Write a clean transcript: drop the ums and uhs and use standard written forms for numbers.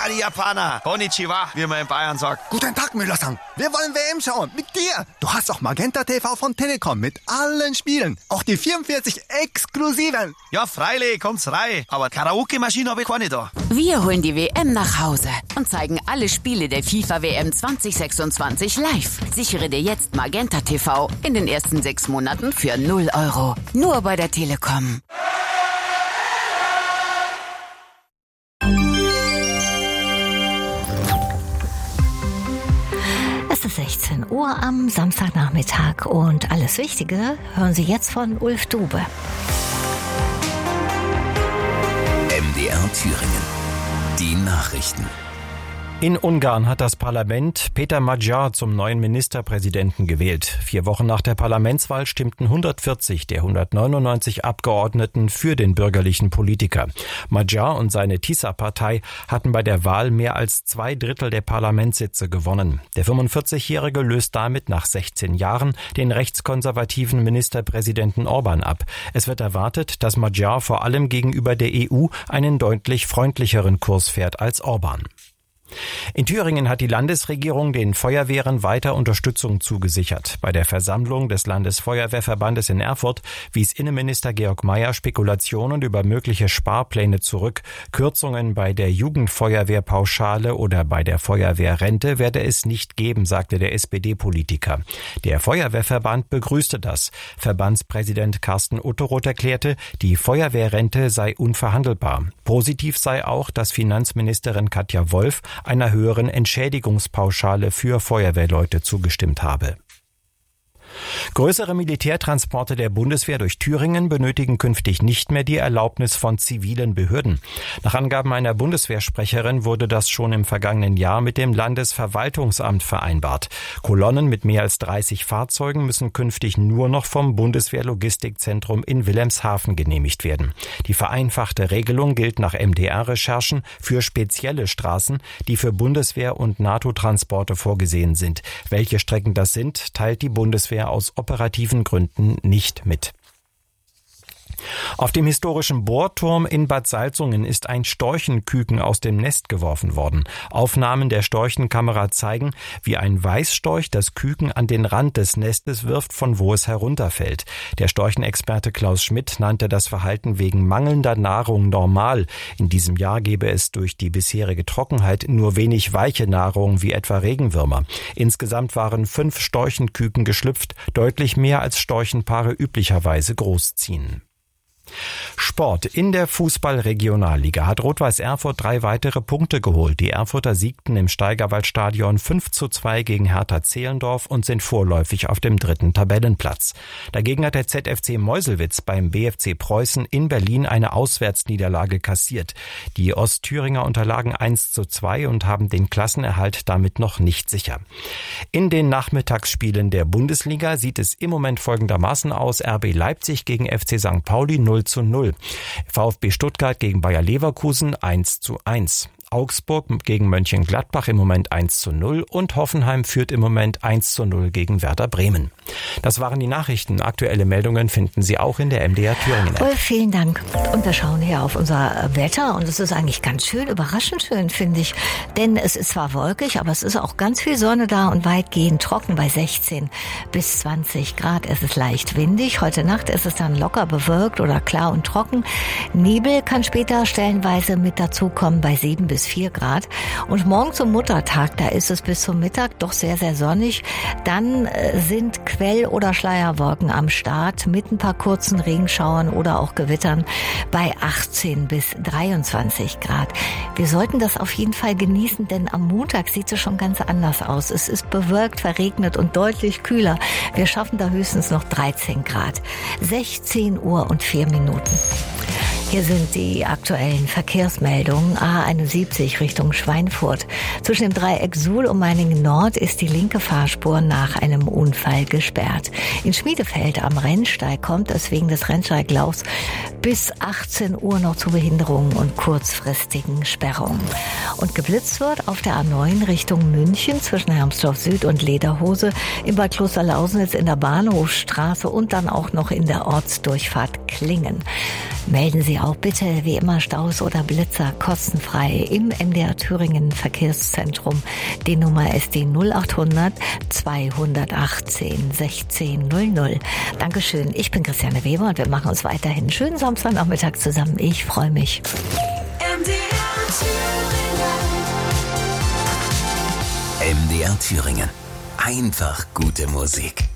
die Japaner. Konnichiwa, wie man in Bayern sagt. Guten Tag, Müller-san. Wir wollen WM schauen. Mit dir. Du hast auch Magenta TV von Telekom mit allen Spielen. Auch die 44 exklusiven. Ja, freilich, kommt's rein. Aber Karaoke-Maschine habe ich keine da. Wir holen die WM nach Hause und zeigen alle Spiele der FIFA-WM 2026 live. Sichere dir jetzt Magenta TV in den ersten 6 Monaten für 0 €. Nur bei der Telekom. Es ist 16 Uhr am Samstagnachmittag und alles Wichtige hören Sie jetzt von Ulf Dube. MDR Thüringen. Die Nachrichten. In Ungarn hat das Parlament Péter Magyar zum neuen Ministerpräsidenten gewählt. 4 Wochen nach der Parlamentswahl stimmten 140 der 199 Abgeordneten für den bürgerlichen Politiker. Magyar und seine TISA-Partei hatten bei der Wahl mehr als 2/3 der Parlamentssitze gewonnen. Der 45-Jährige löst damit nach 16 Jahren den rechtskonservativen Ministerpräsidenten Orbán ab. Es wird erwartet, dass Magyar vor allem gegenüber der EU einen deutlich freundlicheren Kurs fährt als Orbán. In Thüringen hat die Landesregierung den Feuerwehren weiter Unterstützung zugesichert. Bei der Versammlung des Landesfeuerwehrverbandes in Erfurt wies Innenminister Georg Mayer Spekulationen über mögliche Sparpläne zurück. Kürzungen bei der Jugendfeuerwehrpauschale oder bei der Feuerwehrrente werde es nicht geben, sagte der SPD-Politiker. Der Feuerwehrverband begrüßte das. Verbandspräsident Carsten Utteroth erklärte, die Feuerwehrrente sei unverhandelbar. Positiv sei auch, dass Finanzministerin Katja Wolf einer höheren Entschädigungspauschale für Feuerwehrleute zugestimmt habe. Größere Militärtransporte der Bundeswehr durch Thüringen benötigen künftig nicht mehr die Erlaubnis von zivilen Behörden. Nach Angaben einer Bundeswehrsprecherin wurde das schon im vergangenen Jahr mit dem Landesverwaltungsamt vereinbart. Kolonnen mit mehr als 30 Fahrzeugen müssen künftig nur noch vom Bundeswehrlogistikzentrum in Wilhelmshaven genehmigt werden. Die vereinfachte Regelung gilt nach MDR-Recherchen für spezielle Straßen, die für Bundeswehr- und NATO-Transporte vorgesehen sind. Welche Strecken das sind, teilt die Bundeswehr aus operativen Gründen nicht mit. Auf dem historischen Bohrturm in Bad Salzungen ist ein Storchenküken aus dem Nest geworfen worden. Aufnahmen der Storchenkamera zeigen, wie ein Weißstorch das Küken an den Rand des Nestes wirft, von wo es herunterfällt. Der Storchenexperte Klaus Schmidt nannte das Verhalten wegen mangelnder Nahrung normal. In diesem Jahr gebe es durch die bisherige Trockenheit nur wenig weiche Nahrung wie etwa Regenwürmer. Insgesamt waren 5 Storchenküken geschlüpft, deutlich mehr als Storchenpaare üblicherweise großziehen. Sport. In der Fußball-Regionalliga hat Rot-Weiß Erfurt 3 weitere Punkte geholt. Die Erfurter siegten im Steigerwaldstadion 5:2 gegen Hertha Zehlendorf und sind vorläufig auf dem 3. Tabellenplatz. Dagegen hat der ZFC Meuselwitz beim BFC Preußen in Berlin eine Auswärtsniederlage kassiert. Die Ostthüringer unterlagen 1:2 und haben den Klassenerhalt damit noch nicht sicher. In den Nachmittagsspielen der Bundesliga sieht es im Moment folgendermaßen aus: RB Leipzig gegen FC St. Pauli 0:0. VfB Stuttgart gegen Bayer Leverkusen 1:1. Augsburg gegen Mönchengladbach im Moment 1:0 und Hoffenheim führt im Moment 1:0 gegen Werder Bremen. Das waren die Nachrichten. Aktuelle Meldungen finden Sie auch in der MDR Thüringen App. Vielen Dank. Und wir schauen hier auf unser Wetter und es ist eigentlich ganz schön, überraschend schön, finde ich. Denn es ist zwar wolkig, aber es ist auch ganz viel Sonne da und weitgehend trocken bei 16 bis 20 Grad. Es ist leicht windig. Heute Nacht ist es dann locker bewölkt oder klar und trocken. Nebel kann später stellenweise mit dazukommen bei 7 bis 4 Grad. Und morgen zum Muttertag, da ist es bis zum Mittag doch sehr, sehr sonnig. Dann sind Quell- oder Schleierwolken am Start mit ein paar kurzen Regenschauern oder auch Gewittern bei 18 bis 23 Grad. Wir sollten das auf jeden Fall genießen, denn am Montag sieht es schon ganz anders aus. Es ist bewölkt, verregnet und deutlich kühler. Wir schaffen da höchstens noch 13 Grad. 16 Uhr und 4 Minuten. Hier sind die aktuellen Verkehrsmeldungen. A71 Richtung Schweinfurt. Zwischen dem Dreieck Suhl und Meiningen Nord ist die linke Fahrspur nach einem Unfall gesperrt. In Schmiedefeld am Rennsteig kommt es wegen des Rennsteiglaufs bis 18 Uhr noch zu Behinderungen und kurzfristigen Sperrungen. Und geblitzt wird auf der A9 Richtung München zwischen Hermsdorf Süd und Lederhose, in Bad Klosterlausnitz in der Bahnhofstraße und dann auch noch in der Ortsdurchfahrt Klingen. melden Sie auch bitte wie immer Staus oder Blitzer kostenfrei im MDR Thüringen Verkehrszentrum. Die Nummer ist die 0800 218 1600. Dankeschön. Ich bin Christiane Weber und wir machen uns weiterhin einen schönen Samstagnachmittag zusammen. Ich freue mich. MDR Thüringen. Einfach gute Musik.